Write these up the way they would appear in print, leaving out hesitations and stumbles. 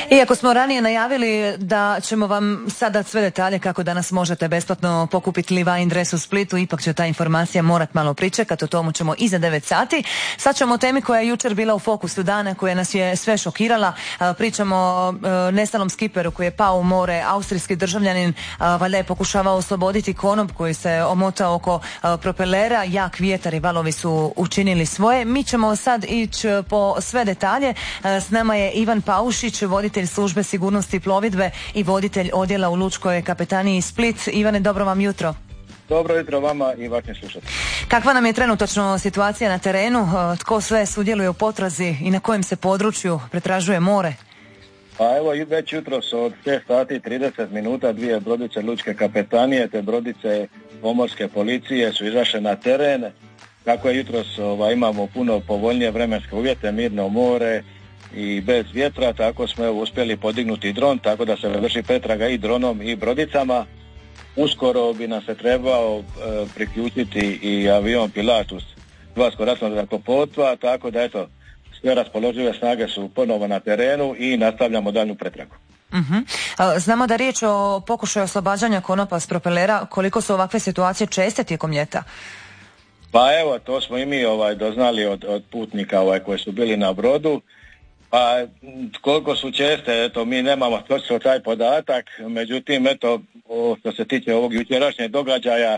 Iako smo ranije najavili da ćemo vam sada sve detalje kako danas možete besplatno pokupiti Levi'in dres u Splitu, ipak će ta informacija morat malo pričekati, o tomu ćemo iza 9 sati. Sad ćemo o temi koja je jučer bila u fokusu dana, koja nas je sve šokirala. Pričamo o nestalom skiperu koji je pao u more, austrijski državljanin, valjda je pokušavao osloboditi konop koji se omotao oko propelera, jak vjetar i valovi su učinili svoje. Mi ćemo sad ići po sve detalje. S nama je Ivan Paušić, voditelj službe sigurnosti plovidbe i voditelj odjela u Lučkoj kapetaniji Split. Ivane, dobro vam jutro. Dobro jutro vama i vašim slušateljima. Kakva nam je trenutačno situacija na terenu? Tko sve sudjeluje u potrazi i na kojem se području pretražuje more? Pa evo, već jutros od 6 sati i 30 minuta 2 brodice Lučke kapetanije te brodice pomorske policije su izašle na teren. Kako je jutros imamo puno povoljnije vremenske uvjete, mirno more i bez vjetra, tako smo uspjeli podignuti dron, tako da se vrši pretraga i dronom i brodicama. Uskoro bi nam se trebao priključiti i avion Pilatus Hrvatskog ratnog zrakoplovstva, tako da eto, sve raspoložive snage su ponovo na terenu i nastavljamo daljnju pretragu. Znamo da riječ o pokušaju oslobađanja konopa s propelera. Koliko su ovakve situacije česte tijekom ljeta? Pa evo, to smo i mi doznali od putnika koji su bili na brodu. Pa koliko su česte, eto, mi nemamo točno taj podatak, međutim, eto, što se tiče ovog jučerašnjeg događaja,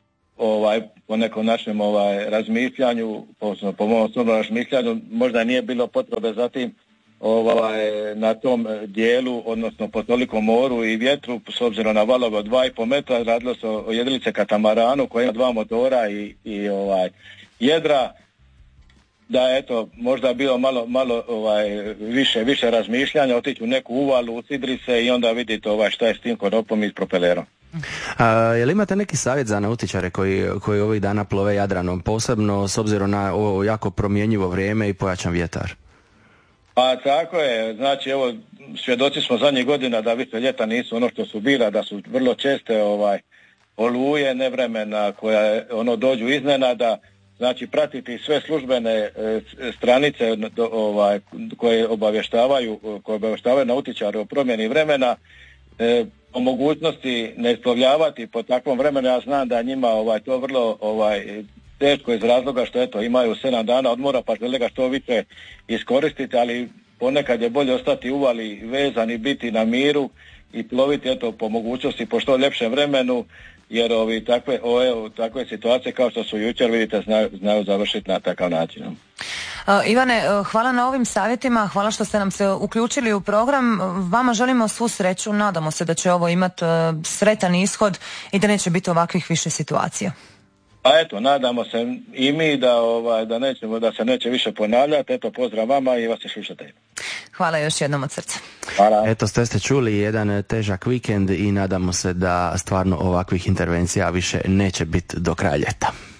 po nekom našem razmišljanju, po mom osobnom razmišljanju, možda nije bilo potrebe zatim na tom dijelu, odnosno po tolikom moru i vjetru, s obzirom na valove od 2,5 metra, radilo se o jedrilice katamaranu koja ima 2 motora i jedra, da eto, možda bilo malo više razmišljanja, otići u neku uvalu, usidri se i onda vidite šta je s tim konopom i s propelerom. Jel imate neki savjet za nautičare koji ovih dana plove Jadranom, posebno s obzirom na ovo jako promjenjivo vrijeme i pojačan vjetar? Pa tako je, znači evo, svjedoci smo zadnjih godina da više ljeta nisu ono što su bila, da su vrlo česte oluje, nevremena koja dođu iznenada. Znači pratiti sve službene stranice koje obavještavaju nautičare o promjeni vremena, o mogućnosti ne isplovljavati po takvom vremenu. Ja znam da njima to vrlo teško iz razloga što eto imaju 7 dana odmora pa žele ga što više iskoristiti, ali ponekad je bolje ostati uvali vezan i biti na miru i ploviti eto po mogućnosti po što ljepšem vremenu, jer takve situacije kao što su jučer vidite znaju završiti na takav način. Ivane, hvala na ovim savjetima, hvala što ste nam se uključili u program. Vama želimo svu sreću, nadamo se da će ovo imati sretan ishod i da neće biti ovakvih više situacija. Pa eto, nadamo se i mi da se neće više ponavljati. Eto, pozdrav vama i vas se slušate. Hvala još jednom od srca. Hvala. Eto, ste čuli jedan težak vikend i nadamo se da stvarno ovakvih intervencija više neće biti do kraja ljeta.